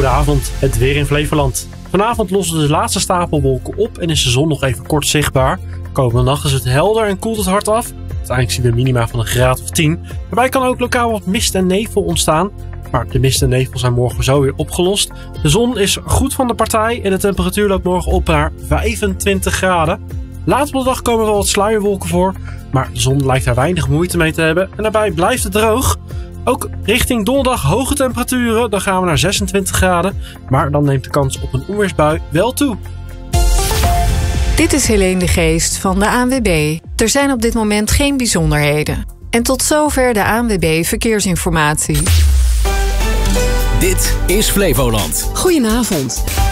Goedenavond, het weer in Flevoland. Vanavond lossen de laatste stapelwolken op en is de zon nog even kort zichtbaar. Komende nacht is het helder en koelt het hard af. Uiteindelijk zien we minima van een graad of 10. Daarbij kan ook lokaal wat mist en nevel ontstaan. Maar de mist en nevel zijn morgen zo weer opgelost. De zon is goed van de partij en de temperatuur loopt morgen op naar 25 graden. Later op de dag komen wel wat sluierwolken voor. Maar de zon lijkt daar weinig moeite mee te hebben. En daarbij blijft het droog. Ook richting donderdag hoge temperaturen. Dan gaan we naar 26 graden. Maar dan neemt de kans op een onweersbui wel toe. Dit is Helene de Geest van de ANWB. Er zijn op dit moment geen bijzonderheden. En tot zover de ANWB Verkeersinformatie. Dit is Flevoland. Goedenavond.